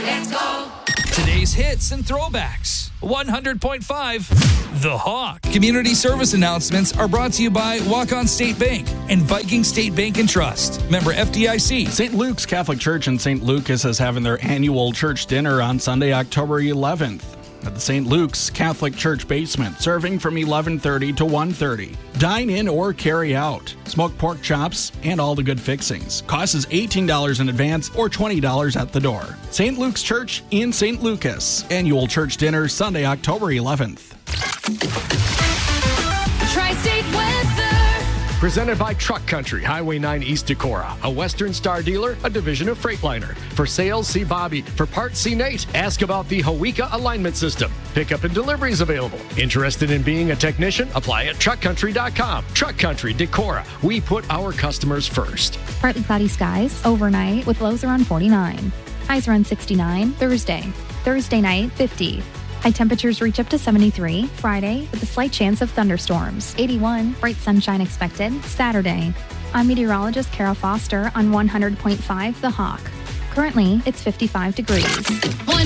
Let's go. Today's hits and throwbacks. 100.5 The Hawk. Community service announcements are brought to you by Walk-On State Bank and Viking State Bank and Trust. Member FDIC. St. Luke's Catholic Church in St. Lucas is having their annual church dinner on Sunday, October 11th. At the St. Luke's Catholic Church basement, serving from 11:30 to 1:30. Dine in or carry out. Smoked pork chops and all the good fixings. Cost is $18 in advance or $20 at the door. St. Luke's Church in St. Lucas. Annual church dinner Sunday, October 11th. Tri-State weather. Presented by Truck Country, Highway 9 East Decorah, a Western Star dealer, a division of Freightliner. For sales, see Bobby. For parts, see Nate. Ask about the Hawika alignment system. Pickup and deliveries available. Interested in being a technician? Apply at truckcountry.com. Truck Country, Decorah. We put our customers first. Partly cloudy skies overnight with lows around 49. Highs around 69 Thursday. Thursday night, 50. High temperatures reach up to 73. Friday, with a slight chance of thunderstorms. 81. Bright sunshine expected. Saturday. I'm meteorologist Carol Foster on 100.5 The Hawk. Currently, it's 55 degrees.